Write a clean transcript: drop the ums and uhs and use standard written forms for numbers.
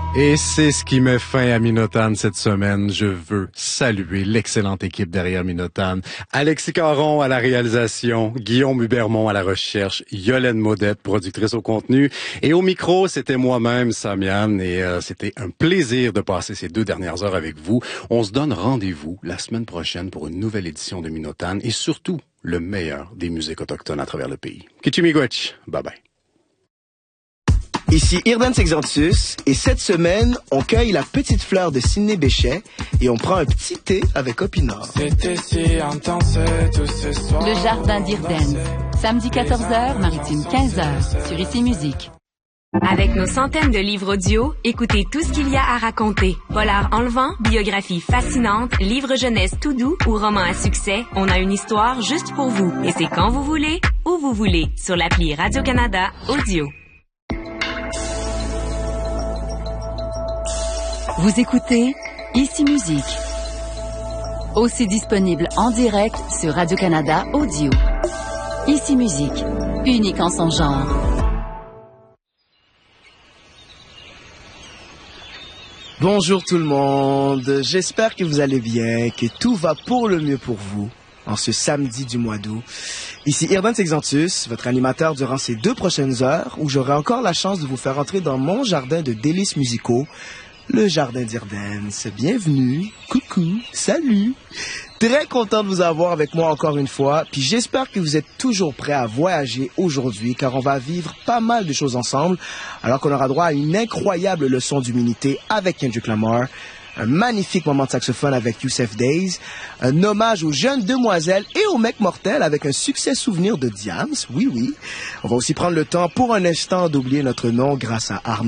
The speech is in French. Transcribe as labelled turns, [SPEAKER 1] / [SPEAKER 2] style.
[SPEAKER 1] Et c'est ce qui met fin à Minotane cette semaine. Je veux saluer l'excellente équipe derrière Minotane. Alexis Caron à la réalisation, Guillaume Hubermont à la recherche, Yolène Modette, productrice au contenu. Et au micro, c'était moi-même, Samian, et c'était un plaisir de passer ces 2 dernières heures avec vous. On se donne rendez-vous la semaine prochaine pour une nouvelle édition de Minotane et surtout le meilleur des musiques autochtones à travers le pays. Kichimigwech, bye bye.
[SPEAKER 2] Ici Irdan Sexantus, et cette semaine, on cueille la petite fleur de Sidney Bechet et on prend un petit thé avec Opinor.
[SPEAKER 3] C'était si intense tout ce soir.
[SPEAKER 4] Le jardin d'Irden, samedi 14h, maritime 15h, sur Ici Musique.
[SPEAKER 5] Avec nos centaines de livres audio, écoutez tout ce qu'il y a à raconter. Polar enlevant, biographie fascinante, livre jeunesse tout doux ou roman à succès, on a une histoire juste pour vous. Et c'est quand vous voulez, où vous voulez, sur l'appli Radio-Canada Audio.
[SPEAKER 4] Vous écoutez Ici Musique. Aussi disponible en direct sur Radio-Canada Audio. Ici Musique, unique en son genre.
[SPEAKER 2] Bonjour tout le monde, j'espère que vous allez bien, que tout va pour le mieux pour vous en ce samedi du mois d'août. Ici Irdan Sexantus, votre animateur durant ces 2 prochaines heures où j'aurai encore la chance de vous faire entrer dans mon jardin de délices musicaux, le jardin d'Irden. Bienvenue, coucou, salut. Très content de vous avoir avec moi encore une fois, puis j'espère que vous êtes toujours prêts à voyager aujourd'hui, car on va vivre pas mal de choses ensemble, alors qu'on aura droit à une incroyable leçon d'humilité avec Kendrick Lamar, un magnifique moment de saxophone avec Youssef Days, un hommage aux jeunes demoiselles et aux mecs mortels avec un succès souvenir de Diams, oui. On va aussi prendre le temps pour un instant d'oublier notre nom grâce à Arnaud